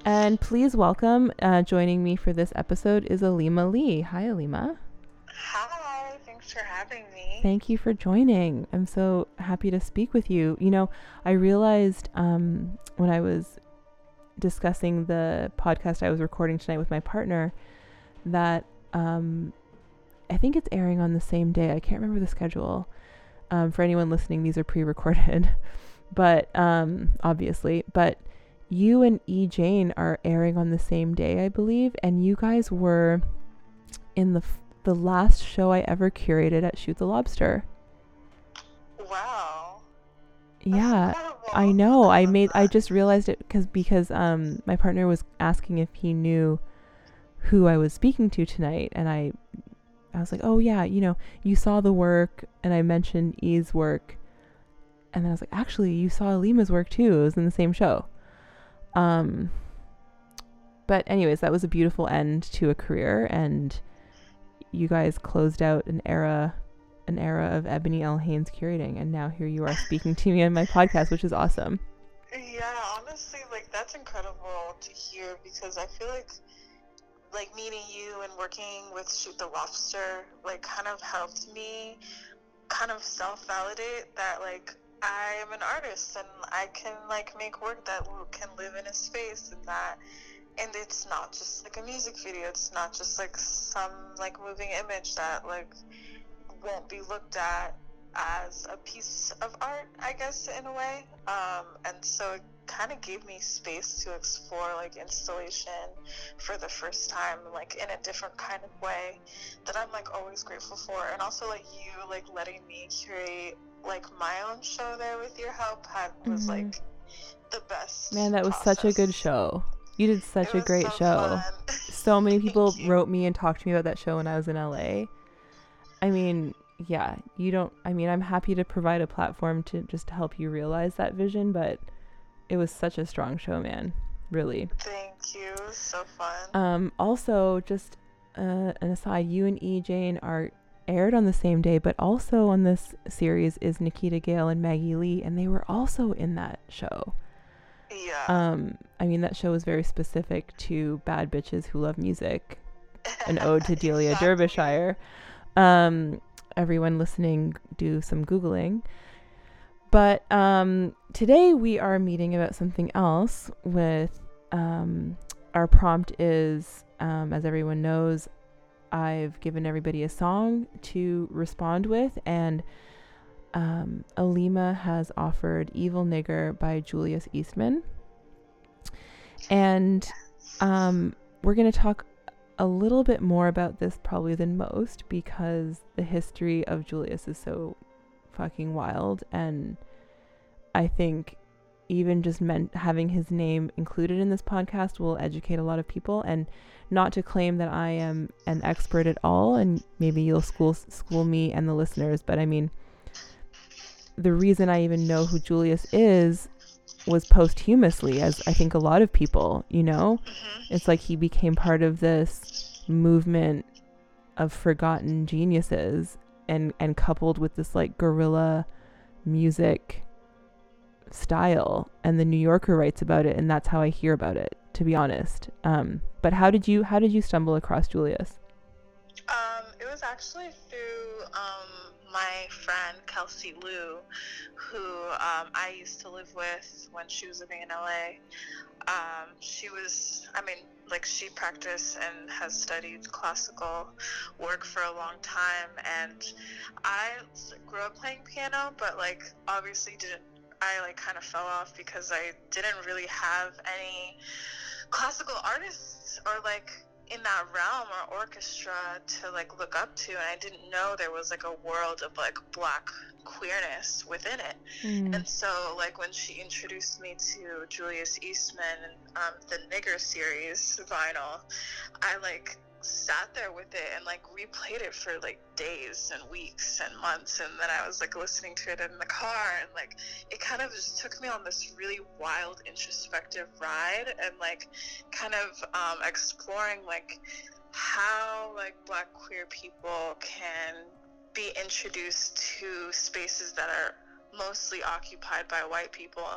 And please welcome, joining me for this episode is Alima Lee. Hi, Alima. Hi, thanks for having me. Thank you for joining. I'm so happy to speak with you. You know, I realized when I was discussing the podcast I was recording tonight with my partner that I think it's airing on the same day. I can't remember the schedule. For anyone listening, these are pre-recorded, but obviously, but you and E. Jane are airing on the same day, I believe, and you guys were in the last show I ever curated at Shoot the Lobster. Wow, that's Yeah, I incredible. know. I love I that. just realized it because my partner was asking if he knew who I was speaking to tonight, and I was like, "Oh yeah, you saw the work," and I mentioned E's work, and then I was like, "Actually, you saw Lima's work too. It was in the same show." Um, but anyways, that was a beautiful end to a career, and you guys closed out an era of Ebony L. Haynes curating, and now here you are speaking to me on my podcast, which is awesome. Yeah, honestly, like that's incredible to hear because I feel like meeting you and working with Shoot the Lobster like kind of helped me kind of self-validate that like I am an artist and I can like make work that can live in a space and it's not just like a music video. It's not just like some like moving image that like won't be looked at as a piece of art, I guess, in a way. And so it kind of gave me space to explore like installation for the first time, like in a different kind of way that I'm like always grateful for. And also like you like letting me curate like my own show there with your help was Mm-hmm. like the Man, best that was such a good process. show. You did It such a was great so show. fun. So many people Thank you. wrote me and talked to me about that show when I was in LA. I mean, yeah, you don't. I mean, I'm happy to provide a platform to just help you realize that vision, but it was such a strong show, man. Really. Thank you. It was so fun. Also, just an aside, you and E. Jane are aired on the same day, but also on this series is Nikita Gale and Maggie Lee, and they were also in that show. Yeah. I mean, that show was very specific to bad bitches who love music, an ode to Delia Exactly. Derbyshire. Um, Everyone listening, do some Googling. But today we are meeting about something else. With our prompt is, as everyone knows, I've given everybody a song to respond with, and Alima has offered "Evil Nigger" by Julius Eastman, and Yes. we're going to talk a little bit more about this probably than most because the history of Julius is so fucking wild, and I think even just having his name included in this podcast will educate a lot of people. And not to claim that I am an expert at all, and maybe you'll school me and the listeners, but I mean, the reason I even know who Julius is was posthumously, as I think a lot of people, it's Hmm. like he became part of this movement of forgotten geniuses, and coupled with this like guerrilla music style, and the New Yorker writes about it, and that's how I hear about it, to be honest. But how did you stumble across Julius? It was actually through my friend Kelsey Liu, who I used to live with when she was living in LA. She was, I mean, like she practiced and has studied classical work for a long time, and I grew up playing piano, but like obviously didn't. I like kind of fell off because I didn't really have any classical artists or like in that realm or orchestra to like look up to, and I didn't know there was like a world of like black queerness within it. Mm. And so like when she introduced me to Julius Eastman and the Nigger series vinyl, I like sat there with it and like replayed it for like days and weeks and months, and then I was like listening to it in the car, and like it kind of just took me on this really wild introspective ride, and like kind of exploring like how like black queer people can be introduced to spaces that are mostly occupied by white people,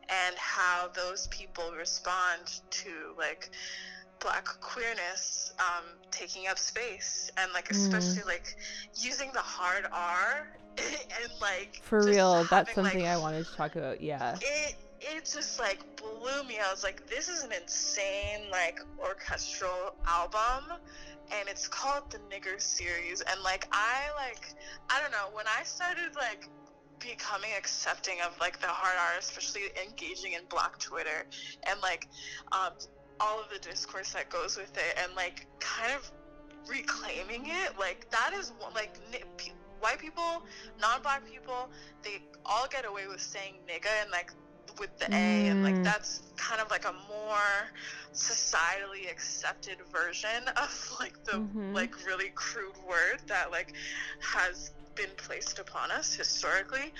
and how those people respond to like Black queerness taking up space, and like especially like using the hard R and like for just real, having, that's something like, I wanted to talk about. Yeah, it just like blew me. I was like, this is an insane like orchestral album, and it's called the Nigger Series. And like I don't know, when I started like becoming accepting of like the hard R, especially engaging in Black Twitter and like all of the discourse that goes with it, and like kind of reclaiming it, like that is like white people, non-Black people, they all get away with saying nigga and like with the A, and like that's kind of like a more societally accepted version of like the like really crude word that like has been placed upon us historically,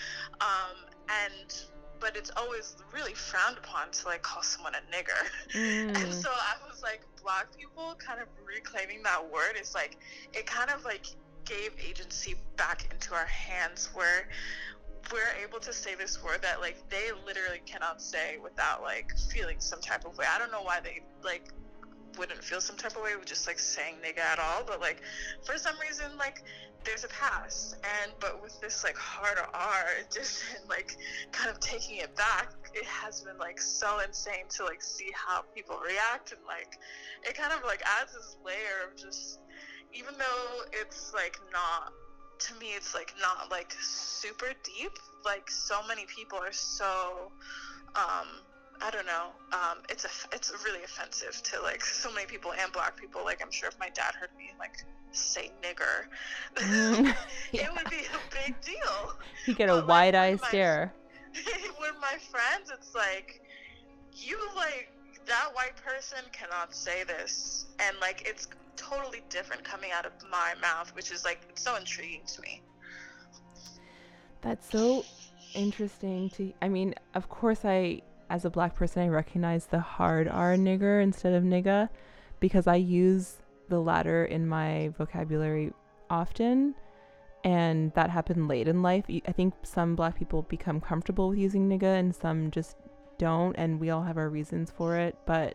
but it's always really frowned upon to like call someone a nigger. And so I was like, Black people kind of reclaiming that word is like, it kind of like gave agency back into our hands, where we're able to say this word that like they literally cannot say without like feeling some type of way. I don't know why they like wouldn't feel some type of way with just like saying nigga at all, but like for some reason like there's a pass. But with this like harder R edition, like kind of taking it back, it has been like so insane to like see how people react, and like it kind of like adds this layer of just, even though it's like not, to me it's like not like super deep, like so many people are so I don't know, it's really offensive to like so many people, and Black people. Like I'm sure if my dad heard me like say nigger, it would be a big deal. You get a wide-eye stare. With my friends, it's like, you like, that white person cannot say this, and like it's totally different coming out of my mouth, which is like, it's so intriguing to me. That's so interesting to, I mean, of course as a Black person, I recognize the hard R nigger instead of nigga, because I use the latter in my vocabulary often, and that happened late in life. I think some Black people become comfortable with using nigga and some just don't, and we all have our reasons for it, but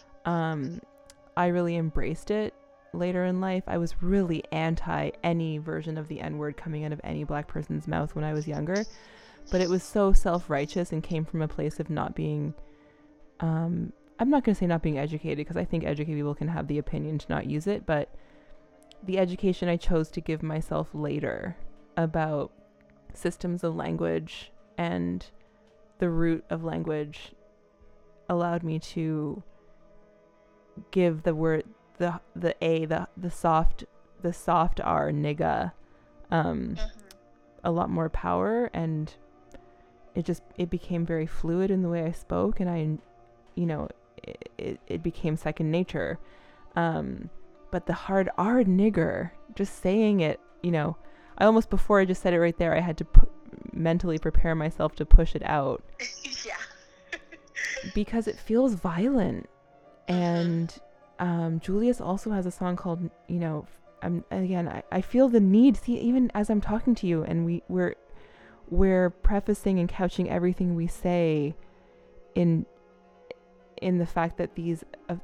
I really embraced it later in life. I was really anti any version of the N-word coming out of any Black person's mouth when I was younger, but it was so self-righteous and came from a place of not being I'm not going to say not being educated, because I think educated people can have the opinion to not use it, but the education I chose to give myself later about systems of language and the root of language allowed me to give the word, the soft R nigga a lot more power, and it became very fluid in the way I spoke, and it became second nature. But the hard R nigger, just saying it, I almost, before I just said it right there, I had to mentally prepare myself to push it out. Yeah. Because it feels violent. And Julius also has a song called, I feel the need, see, even as I'm talking to you, and we're prefacing and couching everything we say in the fact that these